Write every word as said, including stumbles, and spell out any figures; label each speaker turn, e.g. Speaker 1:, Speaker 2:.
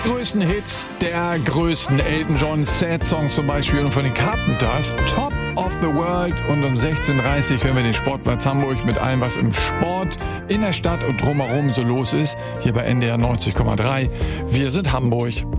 Speaker 1: größten Hits der größten Elton John Sad Songs zum Beispiel und von den Carpenters Top of the World. Und um sechzehn Uhr dreißig hören wir den Sportplatz Hamburg mit allem, was im Sport, in der Stadt und drumherum so los ist. Hier bei N D R neunzig Komma drei. Wir sind Hamburg.